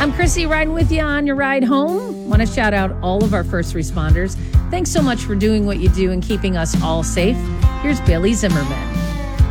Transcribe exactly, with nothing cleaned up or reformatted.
I'm Chrissy riding with you on your ride home. Want to shout out all of our first responders. Thanks so much for doing what you do and keeping us all safe. Here's Billy Zimmerman.